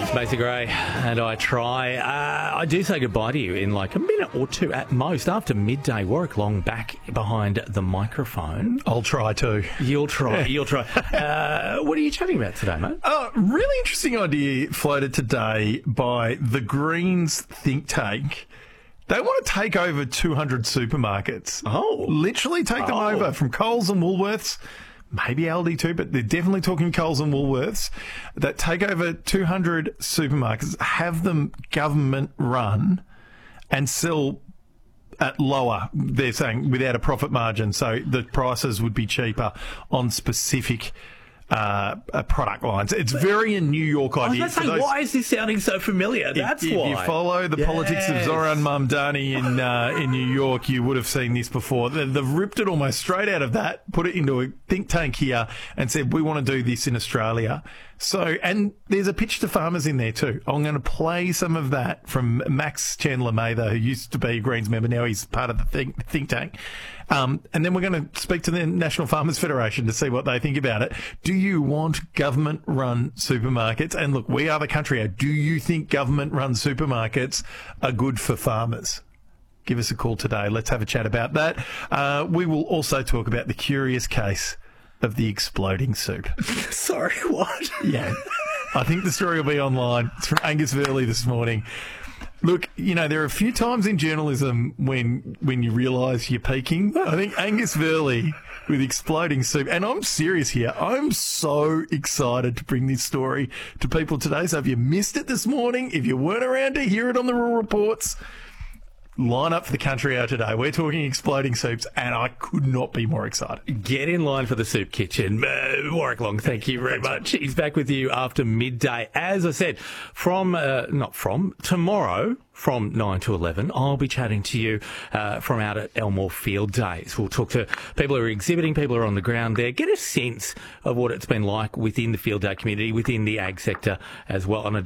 Macy Gray, and I try. I do say goodbye to you in like a minute or two at most after midday. Warwick Long back behind the microphone. I'll try too. You'll try. You'll try. What are you chatting about today, mate? Really interesting idea floated today by the Greens think tank. They want to take over 200 supermarkets. Oh. Literally take them over from Coles and Woolworths. Maybe Aldi too, but they're definitely talking Coles and Woolworths, that take over 200 supermarkets, have them government run and sell at lower, they're saying, without a profit margin. So the prices would be cheaper on specific product lines. It's very a New York idea. I was going to say, why is this sounding so familiar? That's why. If you follow the politics of Zoran Mamdani in New York, you would have seen this before. They've ripped it almost straight out of that, put it into a think tank here and said, we want to do this in Australia. So, and there's a pitch to farmers in there too. I'm going to play some of that from Max Chandler Mather, who used to be a Greens member. Now he's part of the think tank. And then we're going to speak to the National Farmers Federation to see what they think about it. Do you want government-run supermarkets? And look, we are the country. Do you think government-run supermarkets are good for farmers? Give us a call today. Let's have a chat about that. We will also talk about the curious case of the exploding soup. Sorry, what? Yeah. I think the story will be online. It's from Angus Verley this morning. Look, you know, there are a few times in journalism when you realise you're peaking. I think Angus Verley with exploding soup, and I'm serious here, I'm so excited to bring this story to people today. So if you missed it this morning, if you weren't around to hear it on the Rural Reports, line up for the Country Hour today. We're talking exploding soups, and I could not be more excited. Get in line for the soup kitchen. Warwick Long, thank you very much. He's back with you after midday. As I said, tomorrow, from 9 to 11, I'll be chatting to you from out at Elmore Field Days. We'll talk to people who are exhibiting, people who are on the ground there, get a sense of what it's been like within the field day community, within the ag sector as well, on a